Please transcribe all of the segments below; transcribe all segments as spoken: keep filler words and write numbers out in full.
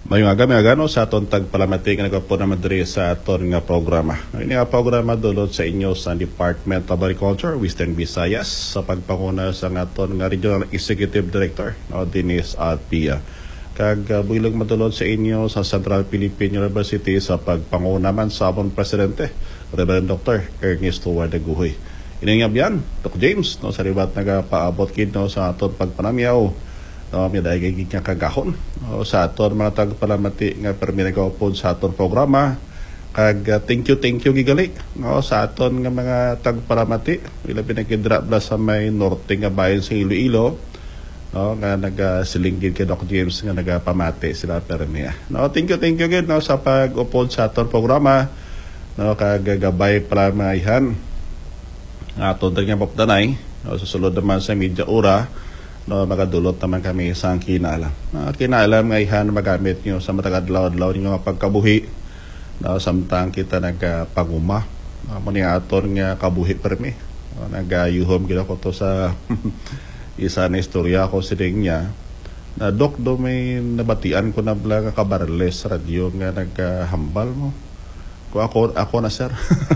Mayong aga, may agano sa aton tagpalamati nga nagpo na madri sa aton nga programa. Ini nga programa dulot sa inyo sa Department of Agriculture, Western Visayas sa pagpanguna sa aton nga Regional Executive Director, no, Dennis Alpia. Kag uh, builog madulot sa inyo sa Central Philippine University sa pagpanguna man sa aton presidente, Reverend Doctor Ernesto Wardaguhoy. Ini nga biyan, Doc James, no, sa libat nagapaabot kid no sa aton pagpanamyaw. No, may dahil gigit nga kagahon no, sa aton mga tagpalamati nga permi nagawapod sa aton programa. Kag uh, thank you, thank you gigalik no, sa aton nga mga tagpalamati. Ila pinagkidrabla sa may norte nga bayan sa Iloilo no, nga nagasilingkid kay Doc James nga nagapamati sila permi. No, thank you, thank you gid no, sa pag-upod sa aton programa. No, kag gabay pala mga ihan aton nga popdanay no, susulod naman sa media ora. No, magadulot naman kami sa kinaalam. Uh, kinaalam nga ihan magamit nyo sa matagadlaw-adlaw ninyo nga pagkabuhi. No, samtang kita nagpaguma. Uh, Muni aton nga kabuhi permi. Uh, Nagayuhom gila ko to sa isa na istorya ko siling niya. Na Dok, do may nabatian ko na bla nga kabarles sa radyo nga naghambal mo. Kung ako, ako na sir.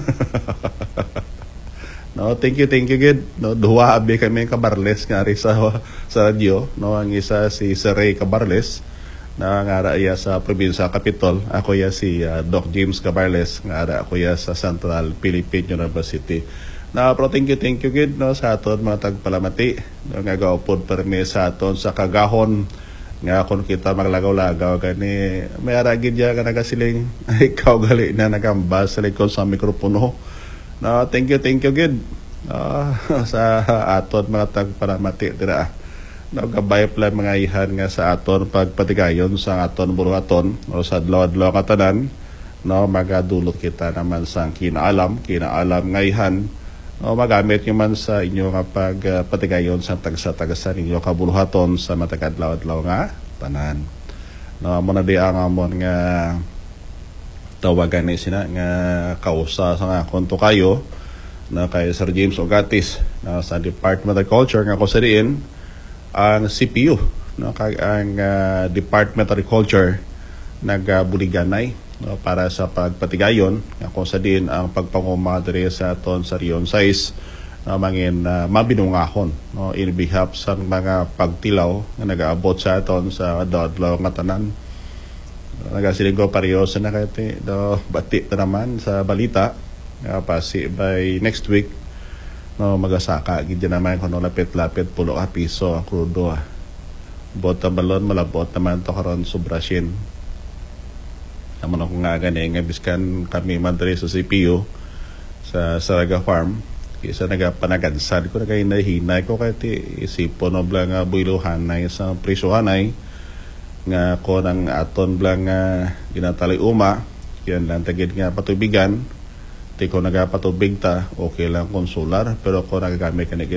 No, thank you, thank you gid. No, duha abi kami kabarles nga ri sa sa radyo, no, ang isa si Sir Ray Cabarles na nga ara iya sa probinsya Capitol. Ako ya si uh, Doc James Cabarles nga ara ako ya sa Central Philippine University. Na pro thank you, thank you gid no sa aton mga tagpalamati. No, nga gaupod permi sa aton sa kagahon nga kon kita maglagaw-lagaw kani may ara gid ya nga nagasiling ikaw gali na nagambas sa likod sa mikropono. No, thank you, thank you good. Uh, sa aton mga tagpalamati dira. No, gabay pala mga ihan nga sa aton pagpatigayon sa aton buruhaton o sa adlaw-adlaw nga tanan. No, magadulot kita naman sa kinaalam, kinaalam nga ihan. No, magamit nyo man sa inyo nga pagpatigayon sa tagsa-tagsa ninyo kabuluhaton sa matagadlaw-adlaw nga tanan. No, muna di ang amon nga tawagan ni sina nga kausa sa nga konto kayo na kay Sir James Ogatis na sa Department of Agriculture nga kusariin ang C P U no, kay ang uh, Department of Agriculture nagabuliganay no, para sa pagpatigayon nga kusariin ang pagpangumadre sa aton sa Rion size na mangin uh, mabinungahon no, in behalf sa mga pagtilaw nga nagaabot sa aton sa adlaw nga tanan. Nagasiling ko parehas na kati do bati na naman sa balita uh, pasi by next week no magasaka gid naman kuno lapit-lapit pulo ka piso ang krudo. Bota balon malabot naman to karon sobrashin. Naman ako nga gani nga biskan kami madre sa C P U sa Saraga Farm isa nagapanagansad ko na kay nahinay ko kay isipon no blang uh, builuhanay sa presyohanay nga ko ng aton blang uh, ginatali uma yan lang tagid nga patubigan ti ko nagapatubig ta okay lang kung solar pero ko nagagamit ka